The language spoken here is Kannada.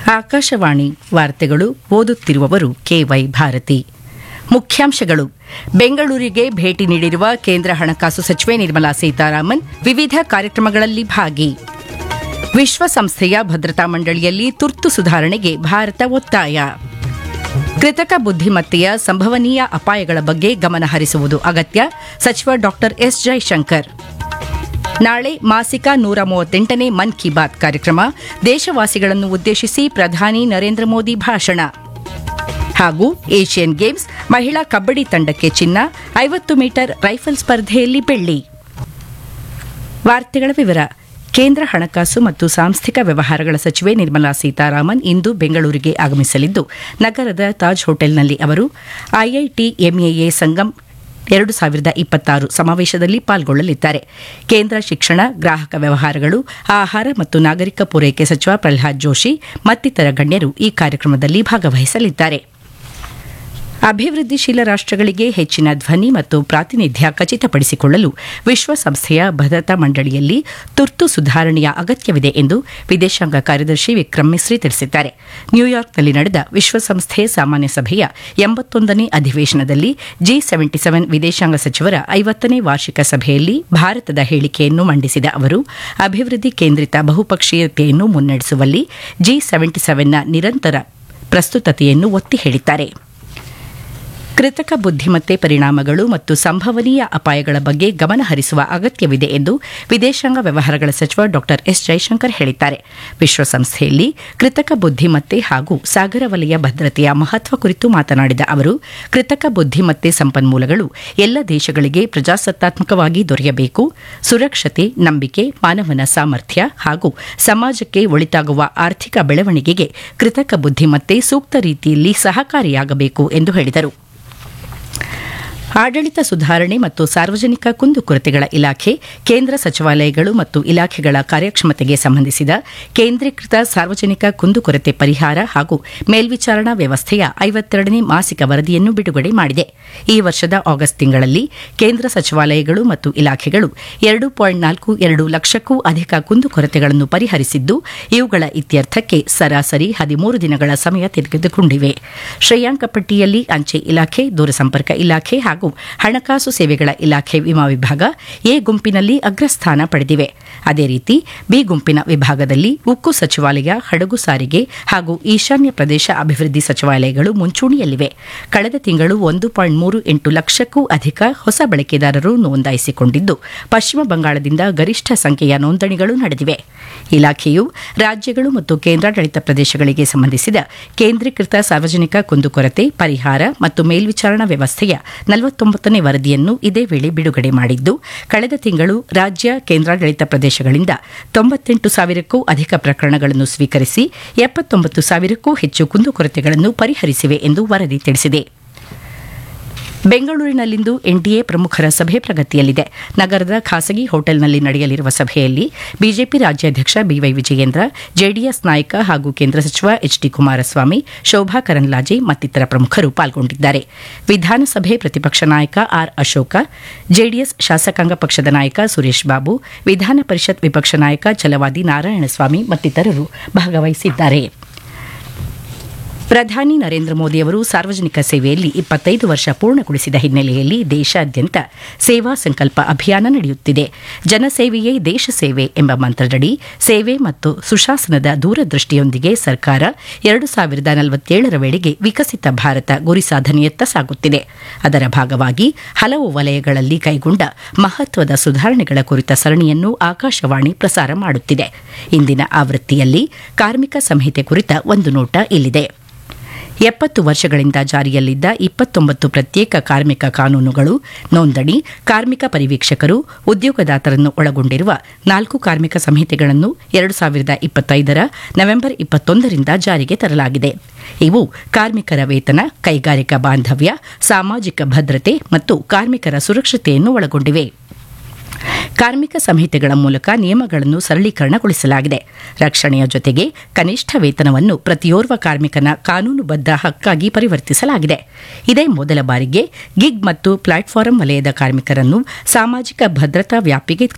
ಆಕಾಶವಾಣಿ ವಾರ್ತೆಗಳು ಓದುತ್ತಿರುವವರು ಕೆವೈ ಭಾರತಿ. ಮುಖ್ಯಾಂಶಗಳು: ಬೆಂಗಳೂರಿಗೆ ಭೇಟಿ ನೀಡಿರುವ ಕೇಂದ್ರ ಹಣಕಾಸು ಸಚಿವೆ ನಿರ್ಮಲಾ ಸೀತಾರಾಮನ್ ವಿವಿಧ ಕಾರ್ಯಕ್ರಮಗಳಲ್ಲಿ ಭಾಗಿ. ವಿಶ್ವಸಂಸ್ಥೆಯ ಭದ್ರತಾ ಮಂಡಳಿಯಲ್ಲಿ ತುರ್ತು ಸುಧಾರಣೆಗೆ ಭಾರತ ಒತ್ತಾಯ. ಕೃತಕ ಬುದ್ದಿಮತ್ತೆಯ ಸಂಭವನೀಯ ಅಪಾಯಗಳ ಬಗ್ಗೆ ಗಮನ ಹರಿಸುವುದು ಅಗತ್ಯ, ಸಚಿವ ಡಾ ಎಸ್ ಜೈಶಂಕರ್. ನಾಳೆ ಮಾಸಿಕ 138ನೇ ಮನ್ ಕಿ ಬಾತ್ ಕಾರ್ಯಕ್ರಮ, ದೇಶವಾಸಿಗಳನ್ನು ಉದ್ದೇಶಿಸಿ ಪ್ರಧಾನಿ ನರೇಂದ್ರ ಮೋದಿ ಭಾಷಣ. ಹಾಗೂ ಏಷ್ಯನ್ ಗೇಮ್ಸ್ ಮಹಿಳಾ ಕಬ್ಬಡಿ ತಂಡಕ್ಕೆ ಚಿನ್ನ, 50 ಮೀಟರ್ ರೈಫಲ್ ಸ್ಪರ್ಧೆಯಲ್ಲಿ ಬೆಳ್ಳಿ. ವಾರ್ತೆಗಳ ವಿವರ. ಕೇಂದ್ರ ಹಣಕಾಸು ಮತ್ತು ಸಾಂಸ್ಥಿಕ ವ್ಯವಹಾರಗಳ ಸಚಿವೆ ನಿರ್ಮಲಾ ಸೀತಾರಾಮನ್ ಇಂದು ಬೆಂಗಳೂರಿಗೆ ಆಗಮಿಸಲಿದ್ದು, ನಗರದ ತಾಜ್ ಹೋಟೆಲ್ನಲ್ಲಿ ಅವರು ಐಐಟಿಎಂಎಎ ಸಂಗಮ್ 2026 ಸಮಾವೇಶದಲ್ಲಿ ಪಾಲ್ಗೊಳ್ಳಲಿದ್ದಾರೆ. ಕೇಂದ್ರ ಶಿಕ್ಷಣ, ಗ್ರಾಹಕ ವ್ಯವಹಾರಗಳು, ಆಹಾರ ಮತ್ತು ನಾಗರಿಕ ಪೂರೈಕೆ ಸಚಿವ ಪ್ರಹ್ಲಾದ್ ಜೋಶಿ ಮತ್ತಿತರ ಗಣ್ಯರು ಈ ಕಾರ್ಯಕ್ರಮದಲ್ಲಿ ಭಾಗವಹಿಸಲಿದ್ದಾರೆ. ಅಭಿವೃದ್ಧಿಶೀಲ ರಾಷ್ಟಗಳಿಗೆ ಹೆಚ್ಚಿನ ಧ್ವನಿ ಮತ್ತು ಪ್ರಾತಿನಿಧ್ಯ ಖಚಿತಪಡಿಸಿಕೊಳ್ಳಲು ವಿಶ್ವಸಂಸ್ಥೆಯ ಭದ್ರತಾ ಮಂಡಳಿಯಲ್ಲಿ ತುರ್ತು ಸುಧಾರಣೆಯ ಅಗತ್ಯವಿದೆ ಎಂದು ವಿದೇಶಾಂಗ ಕಾರ್ಯದರ್ಶಿ ವಿಕ್ರಮ್ ಮಿಸ್ರಿ ತಿಳಿಸಿದ್ದಾರೆ. ನ್ಯೂಯಾರ್ಕ್ನಲ್ಲಿ ನಡೆದ ವಿಶ್ವಸಂಸ್ಥೆ ಸಾಮಾನ್ಯ ಸಭೆಯ 81ನೇ ಅಧಿವೇಶನದಲ್ಲಿ G77 ವಿದೇಶಾಂಗ ಸಚಿವರ 50ನೇ ವಾರ್ಷಿಕ ಸಭೆಯಲ್ಲಿ ಭಾರತದ ಹೇಳಿಕೆಯನ್ನು ಮಂಡಿಸಿದ ಅವರು, ಅಭಿವೃದ್ಧಿ ಕೇಂದ್ರಿತ ಬಹುಪಕ್ಷೀಯತೆಯನ್ನು ಮುನ್ನಡೆಸುವಲ್ಲಿ G77ನ ನಿರಂತರ ಪ್ರಸ್ತುತತೆಯನ್ನು ಒತ್ತಿ ಹೇಳಿದ್ದಾರೆ. ಕೃತಕ ಬುದ್ದಿಮತ್ತೆ ಪರಿಣಾಮಗಳು ಮತ್ತು ಸಂಭವನೀಯ ಅಪಾಯಗಳ ಬಗ್ಗೆ ಗಮನ ಹರಿಸುವ ಅಗತ್ಯವಿದೆ ಎಂದು ವಿದೇಶಾಂಗ ವ್ಯವಹಾರಗಳ ಸಚಿವ ಡಾ ಎಸ್ ಜೈಶಂಕರ್ ಹೇಳಿದ್ದಾರೆ. ವಿಶ್ವಸಂಸ್ಥೆಯಲ್ಲಿ ಕೃತಕ ಬುದ್ದಿಮತ್ತೆ ಹಾಗೂ ಸಾಗರ ವಲಯ ಭದ್ರತೆಯ ಮಹತ್ವ ಕುರಿತು ಮಾತನಾಡಿದ ಅವರು, ಕೃತಕ ಬುದ್ದಿಮತ್ತೆ ಸಂಪನ್ಮೂಲಗಳು ಎಲ್ಲ ದೇಶಗಳಿಗೆ ಪ್ರಜಾಸತ್ತಾತ್ಮಕವಾಗಿ ದೊರೆಯಬೇಕು. ಸುರಕ್ಷತೆ, ನಂಬಿಕೆ, ಮಾನವನ ಸಾಮರ್ಥ್ಯ ಹಾಗೂ ಸಮಾಜಕ್ಕೆ ಒಳಿತಾಗುವ ಆರ್ಥಿಕ ಬೆಳವಣಿಗೆಗೆ ಕೃತಕ ಬುದ್ದಿಮತ್ತೆ ಸೂಕ್ತ ರೀತಿಯಲ್ಲಿ ಸಹಕಾರಿಯಾಗಬೇಕು ಎಂದು ಹೇಳಿದರು. ಆಡಳಿತ ಸುಧಾರಣೆ ಮತ್ತು ಸಾರ್ವಜನಿಕ ಕುಂದುಕೊರತೆಗಳ ಇಲಾಖೆ, ಕೇಂದ್ರ ಸಚಿವಾಲಯಗಳು ಮತ್ತು ಇಲಾಖೆಗಳ ಕಾರ್ಯಕ್ಷಮತೆಗೆ ಸಂಬಂಧಿಸಿದ ಕೇಂದ್ರೀಕೃತ ಸಾರ್ವಜನಿಕ ಕುಂದುಕೊರತೆ ಪರಿಹಾರ ಹಾಗೂ ಮೇಲ್ವಿಚಾರಣಾ ವ್ಯವಸ್ಥೆಯ 52ನೇ ಮಾಸಿಕ ವರದಿಯನ್ನು ಬಿಡುಗಡೆ ಮಾಡಿದೆ. ಈ ವರ್ಷದ ಆಗಸ್ಟ್ ತಿಂಗಳಲ್ಲಿ ಕೇಂದ್ರ ಸಚಿವಾಲಯಗಳು ಮತ್ತು ಇಲಾಖೆಗಳು 2.42 ಲಕ್ಷಕ್ಕೂ ಅಧಿಕ ಕುಂದುಕೊರತೆಗಳನ್ನು ಪರಿಹರಿಸಿದ್ದು, ಇವುಗಳ ಇತ್ಯರ್ಥಕ್ಕೆ ಸರಾಸರಿ 13 ದಿನಗಳ ಸಮಯ ತೆಗೆದುಕೊಂಡಿವೆ. ಶ್ರೇಯಾಂಕ ಪಟ್ಟಿಯಲ್ಲಿ ಅಂಚೆ ಇಲಾಖೆ, ದೂರಸಂಪರ್ಕ ಇಲಾಖೆ ಹಾಗೂ ಹಣಕಾಸು ಸೇವೆಗಳ ಇಲಾಖೆ ವಿಮಾ ವಿಭಾಗ ಎ ಗುಂಪಿನಲ್ಲಿ ಅಗ್ರಸ್ಥಾನ ಪಡೆದಿವೆ. ಅದೇ ರೀತಿ ಬಿ ಗುಂಪಿನ ವಿಭಾಗದಲ್ಲಿ ಉಕ್ಕು ಸಚಿವಾಲಯ, ಹಡಗು ಸಾರಿಗೆ ಹಾಗೂ ಈಶಾನ್ಯ ಪ್ರದೇಶ ಅಭಿವೃದ್ಧಿ ಸಚಿವಾಲಯಗಳು ಮುಂಚೂಣಿಯಲ್ಲಿವೆ. ಕಳೆದ ತಿಂಗಳು 1.38 ಲಕ್ಷಕ್ಕೂ ಅಧಿಕ ಹೊಸ ಬಳಕೆದಾರರು ನೋಂದಾಯಿಸಿಕೊಂಡಿದ್ದು, ಪಶ್ಚಿಮ ಬಂಗಾಳದಿಂದ ಗರಿಷ್ಠ ಸಂಖ್ಯೆಯ ನೋಂದಣಿಗಳು ನಡೆದಿವೆ. ಇಲಾಖೆಯು ರಾಜ್ಯಗಳು ಮತ್ತು ಕೇಂದ್ರಾಡಳಿತ ಪ್ರದೇಶಗಳಿಗೆ ಸಂಬಂಧಿಸಿದ ಕೇಂದ್ರೀಕೃತ ಸಾರ್ವಜನಿಕ ಕುಂದುಕೊರತೆ ಪರಿಹಾರ ಮತ್ತು ಮೇಲ್ವಿಚಾರಣಾ ವ್ಯವಸ್ಥೆಯ 49ನೇ ವರದಿಯನ್ನು ಇದೇ ವೇಳೆ ಬಿಡುಗಡೆ ಮಾಡಿದ್ದು, ಕಳೆದ ತಿಂಗಳು ರಾಜ್ಯ ಕೇಂದ್ರಾಡಳಿತ ಪ್ರದೇಶಗಳಿಂದ 98,000ಕ್ಕೂ ಅಧಿಕ ಪ್ರಕರಣಗಳನ್ನು ಸ್ವೀಕರಿಸಿ 79,000ಕ್ಕೂ ಹೆಚ್ಚು ಕುಂದುಕೊರತೆಗಳನ್ನು ಪರಿಹರಿಸಿವೆ ಎಂದು ವರದಿ ತಿಳಿಸಿದೆ. ಬೆಂಗಳೂರಿನಲ್ಲಿಂದು ಎನ್ಡಿಎ ಪ್ರಮುಖರ ಸಭೆ ಪ್ರಗತಿಯಲ್ಲಿದೆ. ನಗರದ ಖಾಸಗಿ ಹೋಟೆಲ್ನಲ್ಲಿ ನಡೆಯಲಿರುವ ಸಭೆಯಲ್ಲಿ ಬಿಜೆಪಿ ರಾಜ್ಯಾಧ್ಯಕ್ಷ ಬಿವೈ ವಿಜಯೇಂದ್ರ, ಜೆಡಿಎಸ್ ನಾಯಕ ಹಾಗೂ ಕೇಂದ್ರ ಸಚಿವ ಎಚ್ಡಿ ಕುಮಾರಸ್ವಾಮಿ, ಶೋಭಾ ಕರಂದ್ಲಾಜೆ ಮತ್ತಿತರ ಪ್ರಮುಖರು ಪಾಲ್ಗೊಂಡಿದ್ದಾರೆ. ವಿಧಾನಸಭೆ ಪ್ರತಿಪಕ್ಷ ನಾಯಕ ಆರ್ ಅಶೋಕ, ಜೆಡಿಎಸ್ ಶಾಸಕಾಂಗ ಪಕ್ಷದ ನಾಯಕ ಸುರೇಶ್ ಬಾಬು, ವಿಧಾನ ಪರಿಷತ್ ವಿಪಕ್ಷ ನಾಯಕ ಛಲವಾದಿ ನಾರಾಯಣಸ್ವಾಮಿ ಮತ್ತಿತರರು ಭಾಗವಹಿಸಿದ್ದಾರೆ. ಪ್ರಧಾನಿ ನರೇಂದ್ರ ಮೋದಿ ಅವರು ಸಾರ್ವಜನಿಕ ಸೇವೆಯಲ್ಲಿ 25 ವರ್ಷ ಪೂರ್ಣಗೊಳಿಸಿದ ಹಿನ್ನೆಲೆಯಲ್ಲಿ ದೇಶಾದ್ಯಂತ ಸೇವಾ ಸಂಕಲ್ಪ ಅಭಿಯಾನ ನಡೆಯುತ್ತಿದೆ. ಜನಸೇವೆಯೇ ದೇಶ ಸೇವೆ ಎಂಬ ಮಂತ್ರದಡಿ ಸೇವೆ ಮತ್ತು ಸುಶಾಸನದ ದೂರದೃಷ್ಟಿಯೊಂದಿಗೆ ಸರ್ಕಾರ 2047ರ ವೇಳೆಗೆ ವಿಕಸಿತ ಭಾರತ ಗುರಿ ಸಾಧನೆಯತ್ತ ಸಾಗುತ್ತಿದೆ. ಅದರ ಭಾಗವಾಗಿ ಹಲವು ವಲಯಗಳಲ್ಲಿ ಕೈಗೊಂಡ ಮಹತ್ವದ ಸುಧಾರಣೆಗಳ ಕುರಿತ ಸರಣಿಯನ್ನು ಆಕಾಶವಾಣಿ ಪ್ರಸಾರ ಮಾಡುತ್ತಿದೆ. ಇಂದಿನ ಆವೃತ್ತಿಯಲ್ಲಿ ಕಾರ್ಮಿಕ ಸಂಹಿತೆ ಕುರಿತ ಒಂದು ನೋಟ ಇಲ್ಲಿದೆ. 70 ವರ್ಷಗಳಿಂದ ಜಾರಿಯಲ್ಲಿದ್ದ 29 ಪ್ರತ್ಯೇಕ ಕಾರ್ಮಿಕ ಕಾನೂನುಗಳು, ನೋಂದಣಿ, ಕಾರ್ಮಿಕ ಪರಿವೀಕ್ಷಕರು, ಉದ್ಯೋಗದಾತರನ್ನು ಒಳಗೊಂಡಿರುವ 4 ಕಾರ್ಮಿಕ ಸಂಹಿತೆಗಳನ್ನು 2025ರ ನವೆಂಬರ್ 21ರಿಂದ ಜಾರಿಗೆ ತರಲಾಗಿದೆ. ಇವು ಕಾರ್ಮಿಕರ ವೇತನ, ಕೈಗಾರಿಕಾ ಬಾಂಧವ್ಯ, ಸಾಮಾಜಿಕ ಭದ್ರತೆ ಮತ್ತು ಕಾರ್ಮಿಕರ ಸುರಕ್ಷತೆಯನ್ನು ಒಳಗೊಂಡಿವೆ. ಕಾರ್ಮಿಕ ಸಂಹಿತೆಗಳ ಮೂಲಕ ನಿಯಮಗಳನ್ನು ಸರಳೀಕರಣಗೊಳಿಸಲಾಗಿದೆ. ರಕ್ಷಣೆಯ ಜೊತೆಗೆ ಕನಿಷ್ಠ ವೇತನವನ್ನು ಪ್ರತಿಯೋರ್ವ ಕಾರ್ಮಿಕನ ಕಾನೂನುಬದ್ಧ ಹಕ್ಕಾಗಿ ಪರಿವರ್ತಿಸಲಾಗಿದೆ. ಇದೇ ಮೊದಲ ಬಾರಿಗೆ ಗಿಗ್ ಮತ್ತು ಪ್ಲಾಟ್ಫಾರಂ ವಲಯದ ಕಾರ್ಮಿಕರನ್ನು ಸಾಮಾಜಿಕ ಭದ್ರತಾ ವ್ಯಾಪ್ತಿಗೆ